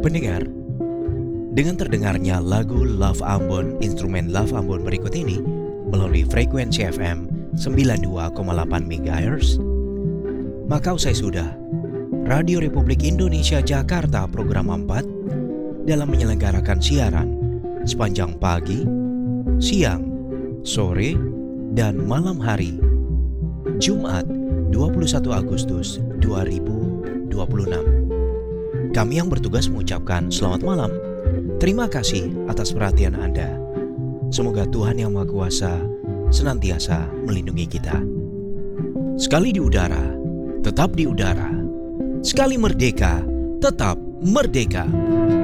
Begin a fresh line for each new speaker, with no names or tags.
Pendengar, dengan terdengarnya lagu Love Ambon, instrumen Love Ambon berikut ini melalui frekuensi FM 92,8 MHz, maka usai sudah Radio Republik Indonesia Jakarta program 4 dalam menyelenggarakan siaran sepanjang pagi, siang, sore, dan malam hari Jumat 21 Agustus 2026. Kami yang bertugas mengucapkan selamat malam. Terima kasih atas perhatian Anda. Semoga Tuhan Yang Maha Kuasa senantiasa melindungi kita. Sekali di udara, tetap di udara. Sekali merdeka, tetap merdeka.